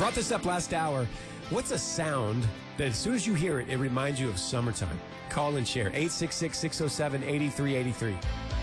Brought this up last hour. What's a sound that as soon as you hear it, it reminds you of summertime? Call and share. 866-607-8383.